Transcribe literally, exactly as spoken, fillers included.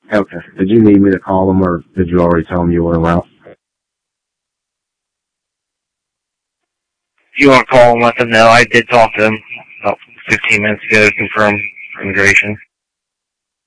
Okay. Did you need me to call them, or did you already tell them you were en route? If you want to call and let them know, I did talk to them about fifteen minutes ago to confirm immigration.